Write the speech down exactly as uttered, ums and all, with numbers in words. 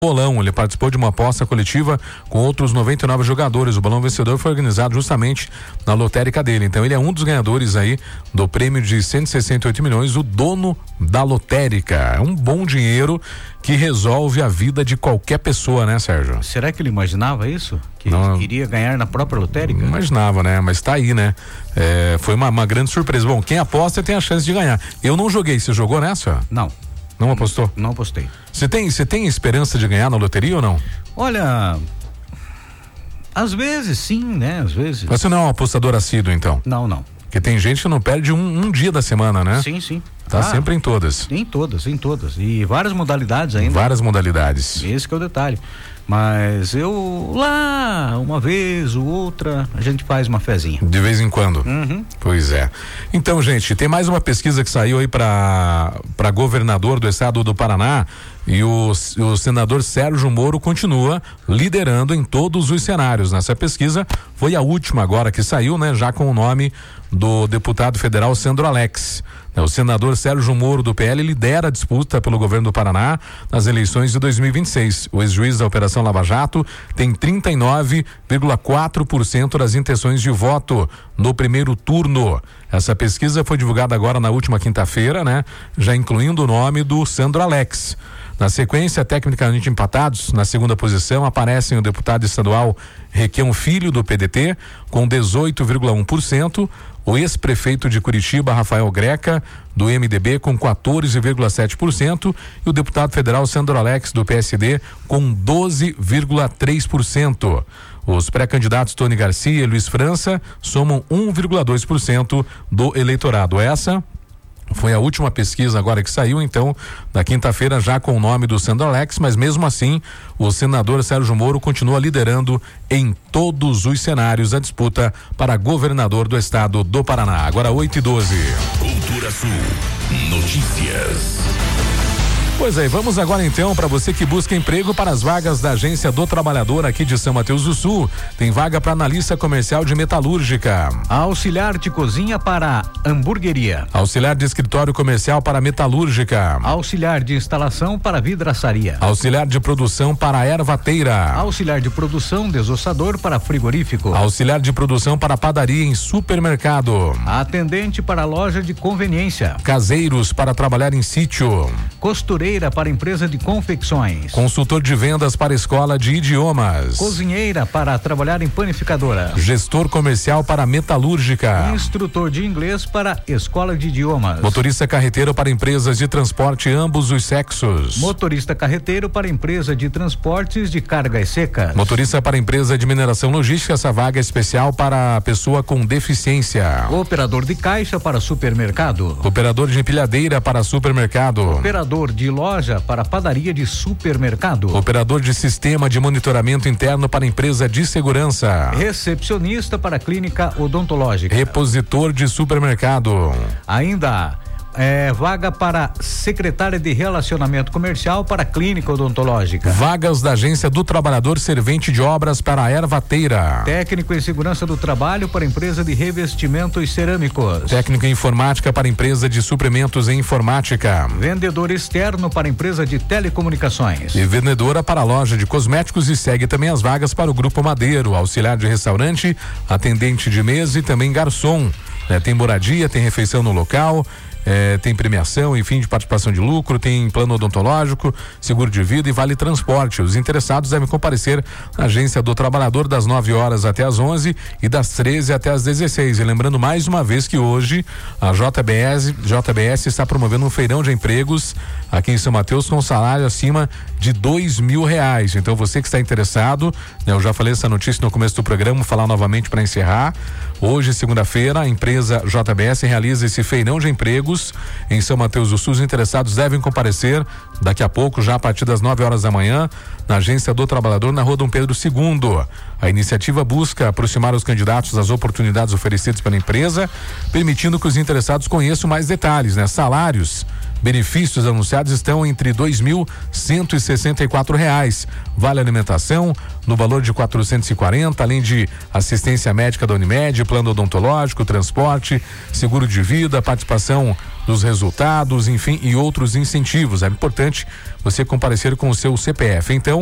bolão. Ele participou de uma aposta coletiva com outros noventa e nove jogadores. O bolão vencedor foi organizado justamente na lotérica dele. Então ele é um dos ganhadores aí do prêmio de cento e sessenta e oito milhões, o dono da lotérica. É um bom dinheiro que resolve a vida de qualquer pessoa, né, Sérgio? Será que ele imaginava isso? Que Não, iria ganhar na própria lotérica? Não imaginava, né? Mas tá aí, né? É, foi uma, uma grande surpresa. Bom, quem aposta tem a chance de ganhar. Eu não joguei. Você jogou nessa? Não. Não apostou? Não apostei. Você tem, você tem esperança de ganhar na loteria ou não? Olha, às vezes sim, né? Às vezes. Você não é um apostador assíduo, então? Não, não. Porque tem gente que não perde um, um dia da semana, né? Sim, sim. Tá ah, sempre em todas. Em todas, em todas. E várias modalidades ainda. Várias modalidades. Esse que é o detalhe. Mas eu lá, uma vez ou outra, a gente faz uma fezinha. De vez em quando. Uhum. Pois é. Então, gente, tem mais uma pesquisa que saiu aí para para governador do estado do Paraná. E o, o senador Sérgio Moro continua liderando em todos os cenários. Nessa pesquisa foi a última agora que saiu, né? Já com o nome do deputado federal Sandro Alex. O senador Sérgio Moro do P L lidera a disputa pelo governo do Paraná nas eleições de dois mil e vinte e seis. O ex-juiz da Operação Lava Jato tem trinta e nove vírgula quatro por cento das intenções de voto no primeiro turno. Essa pesquisa foi divulgada agora na última quinta-feira, né? Já incluindo o nome do Sandro Alex. Na sequência, tecnicamente empatados, na segunda posição aparecem o deputado estadual Requião Filho, do P D T, com dezoito vírgula um por cento, o ex-prefeito de Curitiba, Rafael Greca, do M D B, com quatorze vírgula sete por cento, e o deputado federal Sandro Alex, do P S D, com doze vírgula três por cento. Os pré-candidatos Tony Garcia e Luiz França somam um vírgula dois por cento do eleitorado. Essa foi a última pesquisa agora que saiu, então, na quinta-feira, já com o nome do Sandro Alex, mas mesmo assim, o senador Sérgio Moro continua liderando em todos os cenários a disputa para governador do estado do Paraná. Agora oito e doze. Cultura Sul Notícias. Pois é, vamos agora então para você que busca emprego para as vagas da Agência do Trabalhador aqui de São Mateus do Sul. Tem vaga para analista comercial de metalúrgica. Auxiliar de cozinha para hamburgueria. Auxiliar de escritório comercial para metalúrgica. Auxiliar de instalação para vidraçaria. Auxiliar de produção para ervateira. Auxiliar de produção desossador para frigorífico. Auxiliar de produção para padaria em supermercado. Atendente para loja de conveniência. Caseiros para trabalhar em sítio. Costureira para empresa de confecções. Consultor de vendas para escola de idiomas. Cozinheira para trabalhar em panificadora. Gestor comercial para metalúrgica. Instrutor de inglês para escola de idiomas. Motorista carreteiro para empresas de transporte ambos os sexos. Motorista carreteiro para empresa de transportes de cargas secas. Motorista para empresa de mineração logística, essa vaga é especial para pessoa com deficiência. Operador de caixa para supermercado. Operador de empilhadeira para supermercado. Operador de loja para padaria de supermercado. Operador de sistema de monitoramento interno para empresa de segurança. Recepcionista para clínica odontológica. Repositor de supermercado. Ainda É, vaga para secretária de relacionamento comercial para clínica odontológica. Vagas da Agência do Trabalhador servente de obras para a ervateira. Técnico em segurança do trabalho para empresa de revestimentos cerâmicos. Técnico em informática para empresa de suprimentos em informática. Vendedor externo para empresa de telecomunicações. E vendedora para a loja de cosméticos, e segue também as vagas para o Grupo Madeiro, auxiliar de restaurante, atendente de mesa e também garçom. É, tem moradia, tem refeição no local. É, tem premiação, enfim, de participação de lucro, tem plano odontológico, seguro de vida e vale transporte. Os interessados devem comparecer na Agência do Trabalhador das nove horas até as onze e das treze até as dezesseis. E lembrando mais uma vez que hoje a J B S, J B S está promovendo um feirão de empregos aqui em São Mateus com um salário acima de dois mil reais. Então você que está interessado, né, eu já falei essa notícia no começo do programa, vou falar novamente para encerrar. Hoje, segunda-feira, a empresa J B S realiza esse feirão de empregos em São Mateus do Sul. Os interessados devem comparecer daqui a pouco, já a partir das nove horas da manhã, na Agência do Trabalhador, na Rua Dom Pedro segundo. A iniciativa busca aproximar os candidatos das oportunidades oferecidas pela empresa, permitindo que os interessados conheçam mais detalhes, né? Salários, Benefícios anunciados estão entre dois mil cento e sessenta e quatro reais. Vale alimentação no valor de quatrocentos e quarenta, além de assistência médica da Unimed, plano odontológico, transporte, seguro de vida, participação dos resultados, enfim, e outros incentivos. É importante você comparecer com o seu C P F. Então,